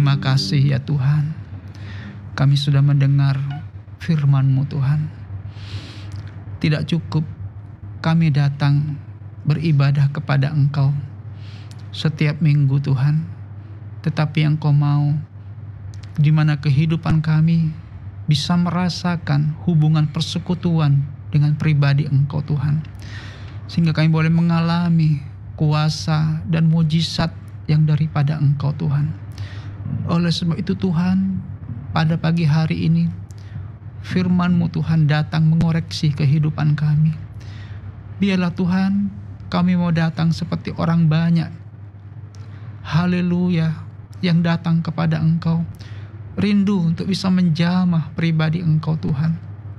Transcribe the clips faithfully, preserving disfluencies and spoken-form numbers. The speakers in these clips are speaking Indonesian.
Terima kasih ya Tuhan, kami sudah mendengar firman-Mu Tuhan. Tidak cukup kami datang beribadah kepada Engkau setiap minggu Tuhan, tetapi Engkau mau di mana kehidupan kami bisa merasakan hubungan persekutuan dengan pribadi Engkau Tuhan, sehingga kami boleh mengalami kuasa dan mujizat yang daripada Engkau Tuhan. Oleh sebab itu Tuhan, pada pagi hari ini firman-Mu Tuhan datang mengoreksi kehidupan kami. Biarlah Tuhan, kami mau datang seperti orang banyak, haleluya, yang datang kepada Engkau, rindu untuk bisa menjamah pribadi Engkau Tuhan.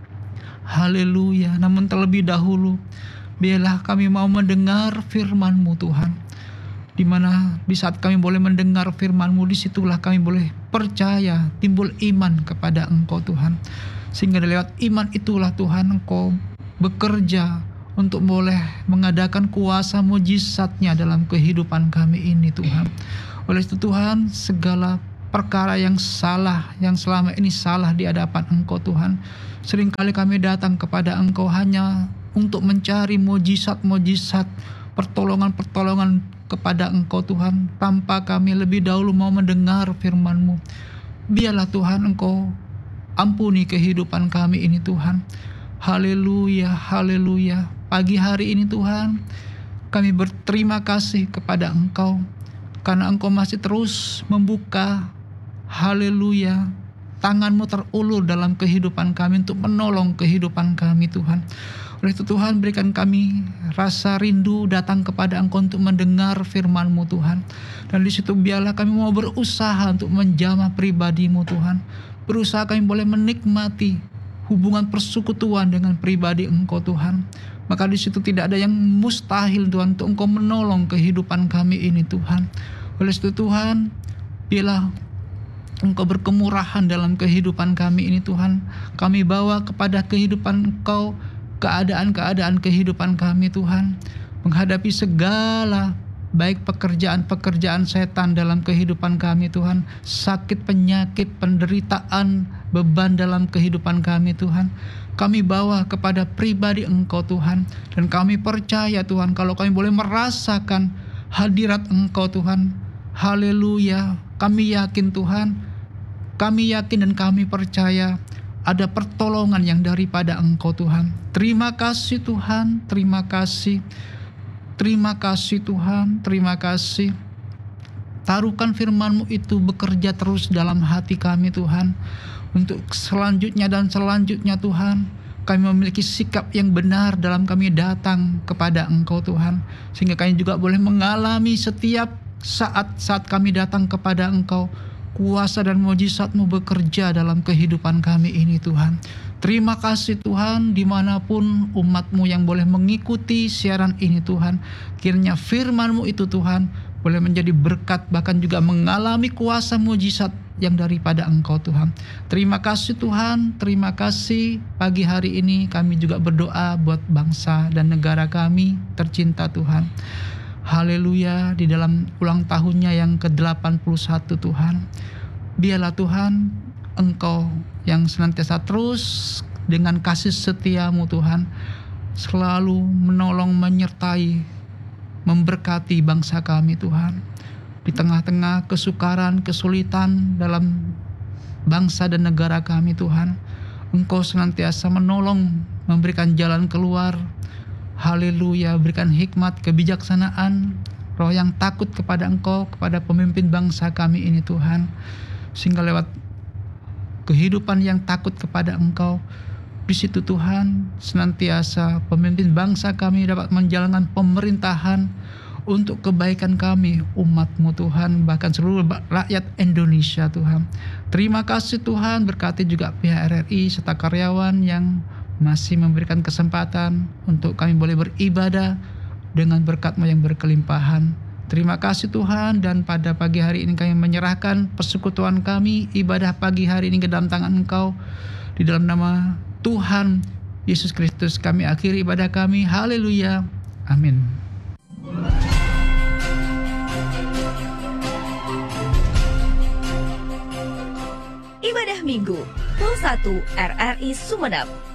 Haleluya. Namun terlebih dahulu, biarlah kami mau mendengar firman-Mu Tuhan, di mana di saat kami boleh mendengar firman-Mu, disitulah kami boleh percaya, timbul iman kepada Engkau Tuhan. Sehingga lewat iman itulah Tuhan Engkau bekerja untuk boleh mengadakan kuasa mujizat-Nya dalam kehidupan kami ini Tuhan. Oleh itu Tuhan, segala perkara yang salah, yang selama ini salah di hadapan Engkau Tuhan, seringkali kami datang kepada Engkau hanya untuk mencari mujizat-mujizat, pertolongan-pertolongan kepada Engkau Tuhan, tanpa kami lebih dahulu mau mendengar firman-Mu. Biarlah Tuhan Engkau ampuni kehidupan kami ini Tuhan. Haleluya, haleluya. Pagi hari ini Tuhan, kami berterima kasih kepada Engkau, karena Engkau masih terus membuka, haleluya, tangan-Mu terulur dalam kehidupan kami untuk menolong kehidupan kami Tuhan. Oleh itu Tuhan, berikan kami rasa rindu datang kepada Engkau untuk mendengar firman-Mu Tuhan. Dan di situ biarlah kami mau berusaha untuk menjamah pribadi-Mu Tuhan. Berusaha kami boleh menikmati hubungan persekutuan dengan pribadi Engkau Tuhan. Maka di situ tidak ada yang mustahil Tuhan untuk Engkau menolong kehidupan kami ini Tuhan. Oleh itu Tuhan, biarlah Engkau berkemurahan dalam kehidupan kami ini Tuhan. Kami bawa kepada kehidupan Engkau keadaan-keadaan kehidupan kami Tuhan, menghadapi segala baik pekerjaan-pekerjaan setan dalam kehidupan kami Tuhan, sakit, penyakit, penderitaan, beban dalam kehidupan kami Tuhan, kami bawa kepada pribadi Engkau Tuhan. Dan kami percaya Tuhan, kalau kami boleh merasakan hadirat Engkau Tuhan, haleluya, kami yakin Tuhan, kami yakin dan kami percaya ada pertolongan yang daripada Engkau Tuhan. Terima kasih Tuhan, terima kasih. Terima kasih Tuhan, terima kasih. Taruhkan firman-Mu itu bekerja terus dalam hati kami Tuhan. Untuk selanjutnya dan selanjutnya Tuhan, kami memiliki sikap yang benar dalam kami datang kepada Engkau Tuhan. Sehingga kami juga boleh mengalami setiap saat-saat kami datang kepada Engkau, kuasa dan mujizat-Mu bekerja dalam kehidupan kami ini Tuhan. Terima kasih Tuhan, dimanapun umat-Mu yang boleh mengikuti siaran ini Tuhan, kiranya firman-Mu itu Tuhan boleh menjadi berkat, bahkan juga mengalami kuasa mujizat yang daripada Engkau Tuhan. Terima kasih Tuhan, terima kasih. Pagi hari ini kami juga berdoa buat bangsa dan negara kami tercinta Tuhan. Haleluya, di dalam ulang tahunnya yang ke delapan puluh satu Tuhan, biarlah Tuhan Engkau yang senantiasa terus dengan kasih setia-Mu Tuhan selalu menolong, menyertai, memberkati bangsa kami Tuhan. Di tengah-tengah kesukaran, kesulitan dalam bangsa dan negara kami Tuhan, Engkau senantiasa menolong, memberikan jalan keluar. Haleluya, berikan hikmat, kebijaksanaan, roh yang takut kepada Engkau, kepada pemimpin bangsa kami ini Tuhan. Sehingga lewat kehidupan yang takut kepada Engkau, di situ Tuhan senantiasa pemimpin bangsa kami dapat menjalankan pemerintahan untuk kebaikan kami, umat-Mu Tuhan, bahkan seluruh rakyat Indonesia Tuhan. Terima kasih Tuhan, berkati juga pihak R R I serta karyawan yang masih memberikan kesempatan untuk kami boleh beribadah dengan berkat-Mu yang berkelimpahan. Terima kasih Tuhan, dan pada pagi hari ini kami menyerahkan persekutuan kami, ibadah pagi hari ini ke dalam tangan Engkau. Di dalam nama Tuhan Yesus Kristus kami akhiri ibadah kami. Haleluya. Amin. Ibadah Minggu, Pul satu R R I Sumeneb.